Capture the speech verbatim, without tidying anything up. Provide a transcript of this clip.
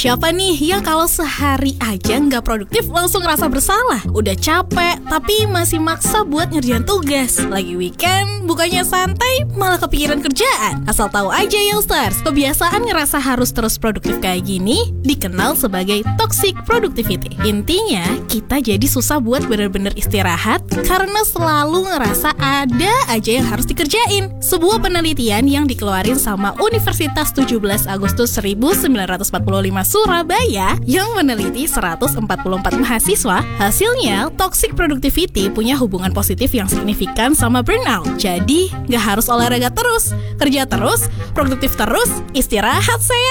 Siapa nih yang kalau sehari aja nggak produktif langsung ngerasa bersalah? Udah capek tapi masih maksa buat ngerjain tugas. Lagi weekend bukannya santai malah kepikiran kerjaan. Asal tahu aja Youngsters, kebiasaan ngerasa harus terus produktif kayak gini dikenal sebagai toxic productivity. Intinya kita jadi susah buat bener-bener istirahat karena selalu ngerasa ada aja yang harus dikerjain. Sebuah penelitian yang dikeluarin sama Universitas tujuh belas Agustus seribu sembilan ratus empat puluh lima Surabaya yang meneliti seratus empat puluh empat mahasiswa, hasilnya toxic productivity punya hubungan positif yang signifikan sama burnout. Jadi, nggak harus olahraga terus, kerja terus, produktif terus, istirahat saya.